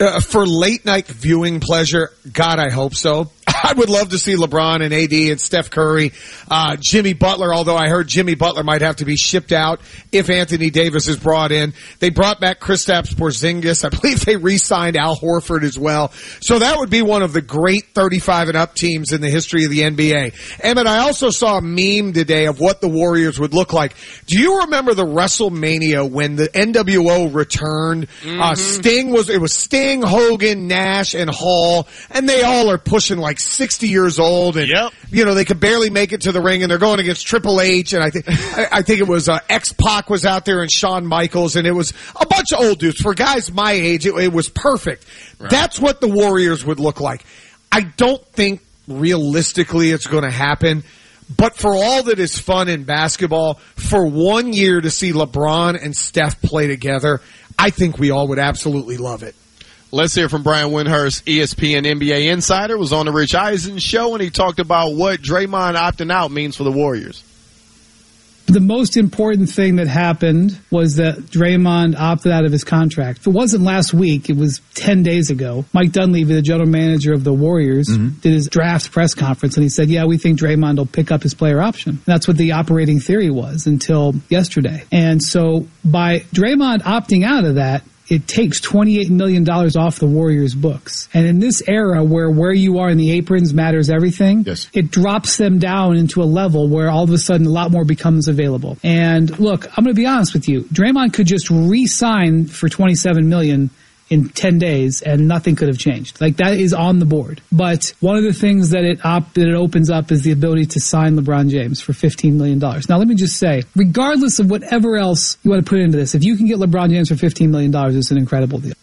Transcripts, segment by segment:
For late night viewing pleasure, God, I hope so. I would love to see LeBron and AD and Steph Curry, Jimmy Butler, although I heard Jimmy Butler might have to be shipped out if Anthony Davis is brought in. They brought back Kristaps Porzingis. I believe they re-signed Al Horford as well. So that would be one of the great 35 and up teams in the history of the NBA. Emmett, I also saw a meme today of what the Warriors would look like. Do you remember the WrestleMania when the NWO returned? It was Sting, Hogan, Nash, and Hall, and they all are pushing like 60 years old, and they could barely make it to the ring, and they're going against Triple H, and I think it was X-Pac was out there, and Shawn Michaels, and it was a bunch of old dudes. For guys my age, it was perfect. Right. That's what the Warriors would look like. I don't think realistically it's going to happen, but for all that is fun in basketball, for 1 year to see LeBron and Steph play together, I think we all would absolutely love it. Let's hear from Brian Windhorst, ESPN NBA Insider, was on the Rich Eisen show, and he talked about what Draymond opting out means for the Warriors. The most important thing that happened was that Draymond opted out of his contract. If it wasn't last week, it was 10 days ago. Mike Dunleavy, the general manager of the Warriors, did his draft press conference, and he said, we think Draymond will pick up his player option. And that's what the operating theory was until yesterday. And so by Draymond opting out of that, it takes $28 million off the Warriors' books. And in this era where you are in the aprons matters everything, it drops them down into a level where all of a sudden a lot more becomes available. And look, I'm going to be honest with you. Draymond could just re-sign for $27 million in 10 days, and nothing could have changed. Like, that is on the board. But one of the things that it opens up is the ability to sign LeBron James for $15 million. Now, let me just say, regardless of whatever else you want to put into this, if you can get LeBron James for $15 million, it's an incredible deal.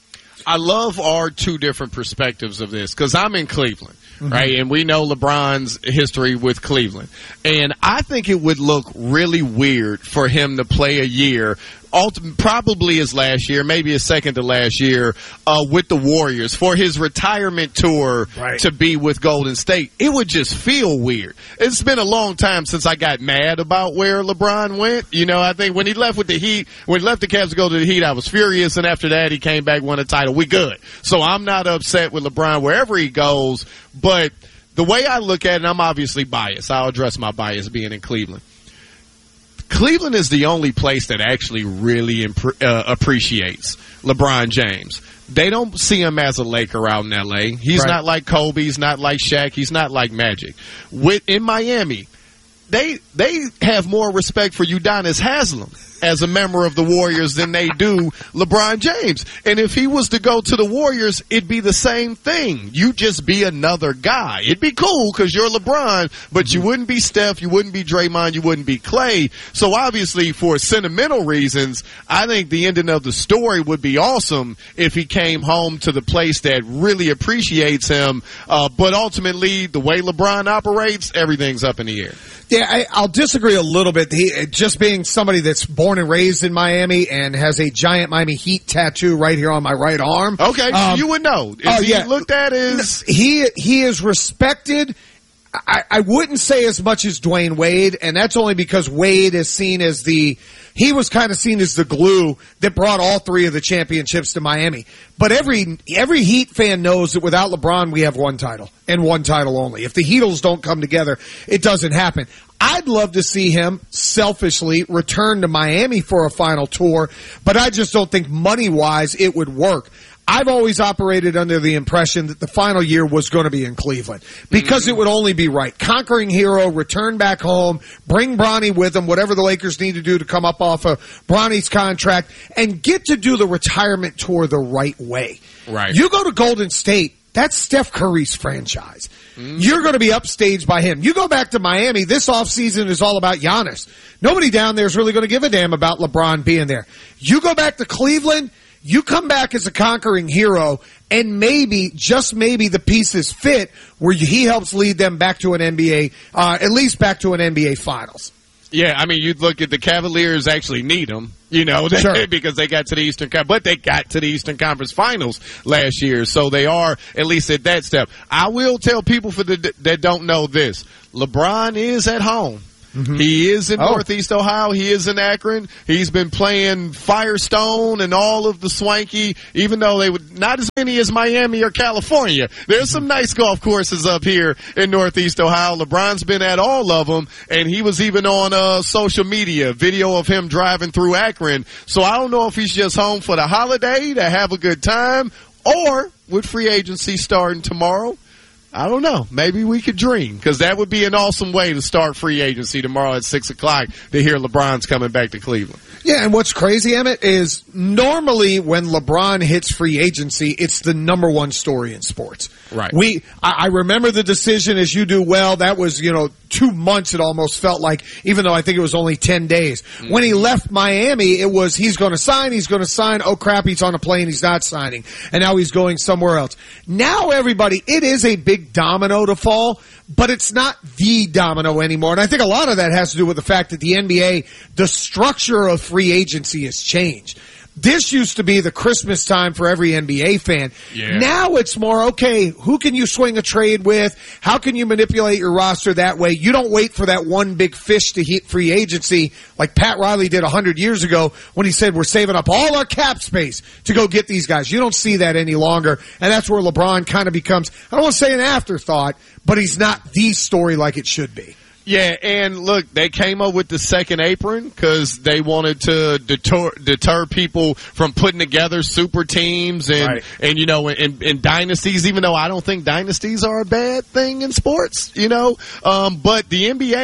I love our two different perspectives of this, because I'm in Cleveland, right? And we know LeBron's history with Cleveland. And I think it would look really weird for him to play a year, probably his last year, maybe his second to last year, with the Warriors for his retirement tour to be with Golden State. It would just feel weird. It's been a long time since I got mad about where LeBron went. I think when he left with the Heat, when he left the Cavs to go to the Heat, I was furious, and after that he came back, won a title. We good. So I'm not upset with LeBron wherever he goes, but the way I look at it, and I'm obviously biased. I'll address my bias being in Cleveland. Cleveland is the only place that actually really appreciates LeBron James. They don't see him as a Laker out in L.A. He's not like Kobe. He's not like Shaq. He's not like Magic. In Miami, they have more respect for Udonis Haslem as a member of the Warriors than they do LeBron James. And if he was to go to the Warriors, it'd be the same thing. You just be another guy. It'd be cool because you're LeBron, but you wouldn't be Steph, you wouldn't be Draymond, you wouldn't be Clay. So obviously, for sentimental reasons, I think the ending of the story would be awesome if he came home to the place that really appreciates him. But ultimately, the way LeBron operates, everything's up in the air. Yeah, I'll disagree a little bit. Just being somebody that's born and raised in Miami and has a giant Miami Heat tattoo right here on my right arm. Okay, so you would know. Is he looked at as... He is respected. I wouldn't say as much as Dwayne Wade, and that's only because Wade is seen as he was kind of seen as the glue that brought all three of the championships to Miami. But every Heat fan knows that without LeBron, we have one title, and one title only. If the Heatles don't come together, it doesn't happen. I'd love to see him selfishly return to Miami for a final tour, but I just don't think money-wise it would work. I've always operated under the impression that the final year was going to be in Cleveland because it would only be right. Conquering hero, return back home, bring Bronny with him, whatever the Lakers need to do to come up off of Bronny's contract, and get to do the retirement tour the right way. Right. You go to Golden State, that's Steph Curry's franchise. You're going to be upstaged by him. You go back to Miami, this offseason is all about Giannis. Nobody down there is really going to give a damn about LeBron being there. You go back to Cleveland, you come back as a conquering hero, and maybe, just maybe, the pieces fit where he helps lead them back to an NBA, at least back to an NBA Finals. Yeah, I mean, you'd look at the Cavaliers actually need him, because they got to the Eastern Conference, but they got to the Eastern Conference Finals last year, so they are at least at that step. I will tell people that don't know this. LeBron is at home. He is in Northeast Ohio. He is in Akron. He's been playing Firestone and all of the swanky, even though they would not as many as Miami or California. There's some nice golf courses up here in Northeast Ohio. LeBron's been at all of them, and he was even on social media, video of him driving through Akron. So I don't know if he's just home for the holiday to have a good time, or with free agency starting tomorrow. I don't know. Maybe we could dream, because that would be an awesome way to start free agency tomorrow at 6 o'clock to hear LeBron's coming back to Cleveland. Yeah, and what's crazy, Emmett, is normally when LeBron hits free agency, it's the number one story in sports. Right. I remember the decision, as you do well. That was, 2 months it almost felt like, even though I think it was only 10 days. When he left Miami, it was he's going to sign. Oh crap, he's on a plane, he's not signing. And now he's going somewhere else. Now everybody, it is a big domino to fall, but it's not the domino anymore. And I think a lot of that has to do with the fact that the NBA, the structure of free agency has changed. This used to be the Christmas time for every NBA fan. Yeah. Now it's more, okay, who can you swing a trade with? How can you manipulate your roster that way? You don't wait for that one big fish to hit free agency like Pat Riley did 100 years ago when he said we're saving up all our cap space to go get these guys. You don't see that any longer. And that's where LeBron kind of becomes, I don't want to say an afterthought, but he's not the story like it should be. Yeah, and look, they came up with the second apron because they wanted to deter people from putting together super teams and and dynasties, even though I don't think dynasties are a bad thing in sports, but the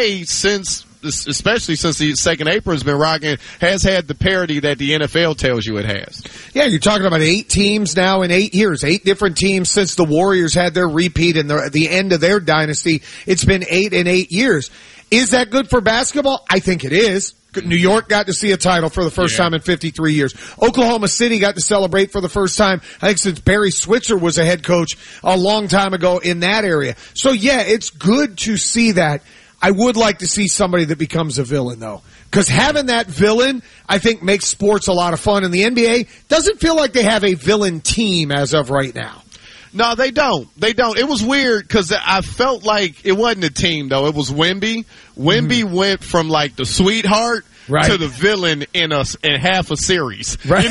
NBA, especially since the second apron's been rocking, has had the parity that the NFL tells you it has. Yeah, you're talking about 8 teams now in 8 years, 8 different teams since the Warriors had their repeat and the end of their dynasty. It's been 8 in 8 years. Is that good for basketball? I think it is. New York got to see a title for the first time in 53 years. Oklahoma City got to celebrate for the first time, I think, since Barry Switzer was a head coach a long time ago in that area. So yeah, it's good to see that. I would like to see somebody that becomes a villain, though. Because having that villain, I think, makes sports a lot of fun. And the NBA doesn't feel like they have a villain team as of right now. No, they don't. It was weird because I felt like it wasn't a team, though. It was Wemby. Wemby went from, like, the sweetheart to the villain in half a series. Right.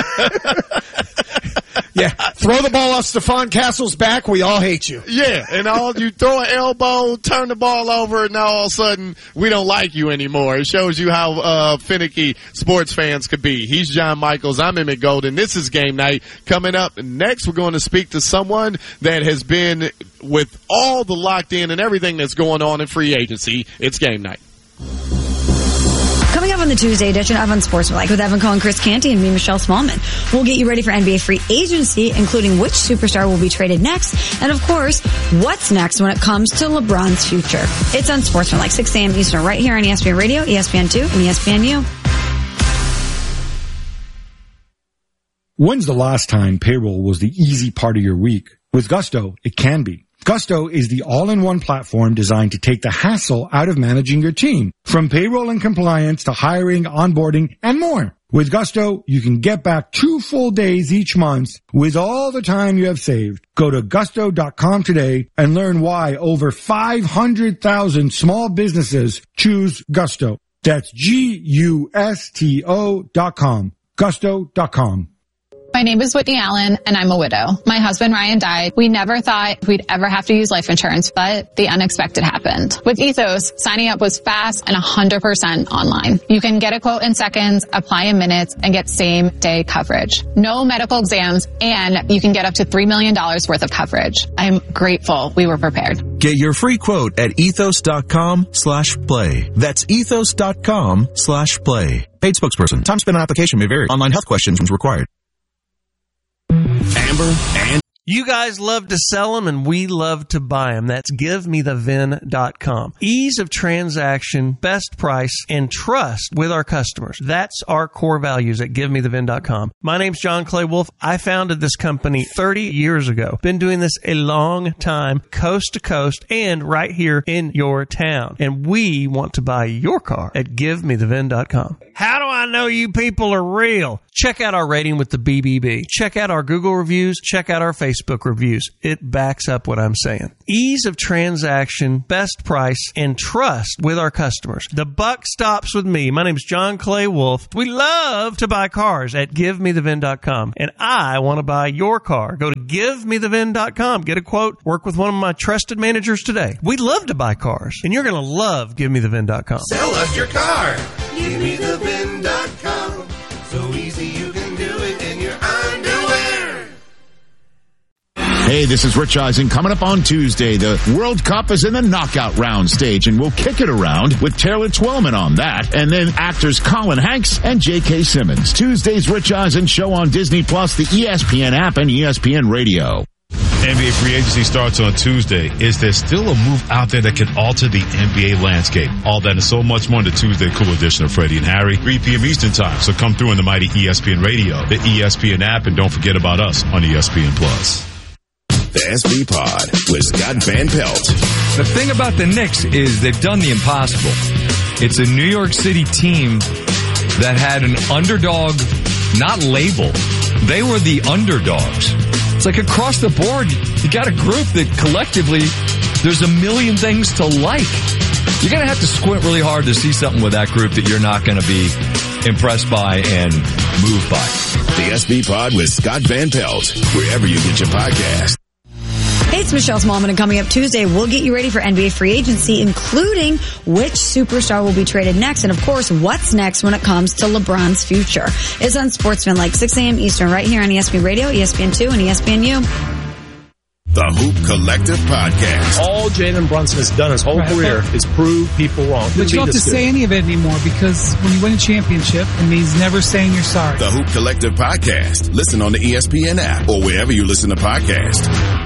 Yeah, throw the ball off Stephon Castle's back, we all hate you. Yeah, and you throw an elbow, turn the ball over, and now all of a sudden we don't like you anymore. It shows you how finicky sports fans could be. He's John Michaels. I'm Emmett Golden. This is Game Night. Coming up next, we're going to speak to someone that has been with all the locked in and everything that's going on in free agency. It's Game Night. Coming up on the Tuesday edition of Unsportsmanlike with Evan Cohen, Chris Canty, and me, Michelle Smallman. We'll get you ready for NBA free agency, including which superstar will be traded next, and of course, what's next when it comes to LeBron's future. It's Unsportsmanlike, 6 a.m. Eastern, right here on ESPN Radio, ESPN2, and ESPNU. When's the last time payroll was the easy part of your week? With Gusto, it can be. Gusto is the all-in-one platform designed to take the hassle out of managing your team, from payroll and compliance to hiring, onboarding, and more. With Gusto, you can get back 2 full days each month with all the time you have saved. Go to gusto.com today and learn why over 500,000 small businesses choose Gusto. That's Gusto.com. Gusto.com. My name is Whitney Allen, and I'm a widow. My husband, Ryan, died. We never thought we'd ever have to use life insurance, but the unexpected happened. With Ethos, signing up was fast and 100% online. You can get a quote in seconds, apply in minutes, and get same-day coverage. No medical exams, and you can get up to $3 million worth of coverage. I'm grateful we were prepared. Get your free quote at ethos.com/play. That's ethos.com/play. Paid spokesperson. Time spent on application may vary. Online health questions required. Amber and you guys love to sell them and we love to buy them. That's GiveMeTheVin.com. Ease of transaction, best price, and trust with our customers. That's our core values at GiveMeTheVin.com. My name's John Clay Wolf. I founded this company 30 years ago. Been doing this a long time, coast to coast, and right here in your town. And we want to buy your car at GiveMeTheVin.com. How do I know you people are real? Check out our rating with the BBB. Check out our Google reviews. Check out our Facebook Facebook reviews. It backs up what I'm saying. Ease of transaction, best price, and trust with our customers. The buck stops with me. My name is John Clay Wolf. We love to buy cars at GiveMeTheVin.com, and I want to buy your car. Go to GiveMeTheVin.com. Get a quote. Work with one of my trusted managers today. We love to buy cars, and you're going to love GiveMeTheVin.com. Sell us your car. GiveMeTheVin.com. So easy you can do it in your underwear. Hey, this is Rich Eisen. Coming up on Tuesday, the World Cup is in the knockout round stage, and we'll kick it around with Taylor Twellman on that, and then actors Colin Hanks and J.K. Simmons. Tuesday's Rich Eisen show on Disney Plus, the ESPN app, and ESPN Radio. NBA free agency starts on Tuesday. Is there still a move out there that can alter the NBA landscape? All that and so much more in the Tuesday Cool Edition of Freddie and Harry, 3 p.m. Eastern Time. So come through in the mighty ESPN Radio, the ESPN app, and don't forget about us on ESPN Plus. The SB Pod with Scott Van Pelt. The thing about the Knicks is they've done the impossible. It's a New York City team that had an underdog, not label. They were the underdogs. It's like across the board, you got a group that collectively, there's a million things to like. You're going to have to squint really hard to see something with that group that you're not going to be impressed by and moved by. The SB Pod with Scott Van Pelt, wherever you get your podcast. Hey, it's Michelle Smallman, and coming up Tuesday, we'll get you ready for NBA free agency, including which superstar will be traded next, and of course, what's next when it comes to LeBron's future. It's on Sportsman like 6 a.m. Eastern, right here on ESPN Radio, ESPN2, and ESPNU. The Hoop Collective Podcast. All Jalen Brunson has done his whole career is prove people wrong. But you don't have to say any of it anymore, because when you win a championship, it means never saying you're sorry. The Hoop Collective Podcast. Listen on the ESPN app or wherever you listen to podcasts.